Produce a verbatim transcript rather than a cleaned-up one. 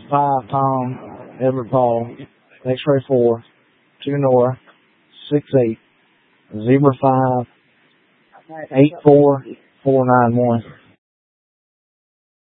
five, Tom, Edward Paul, X-ray four, two Nora, six eight, zebra five, eight four, four nine one.